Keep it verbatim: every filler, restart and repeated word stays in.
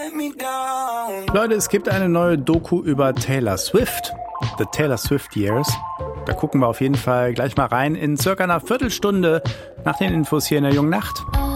Leute, es gibt eine neue Doku über Taylor Swift. The Taylor Swift Years. Da gucken wir auf jeden Fall gleich mal rein in circa einer Viertelstunde nach den Infos hier in der Jungen Nacht.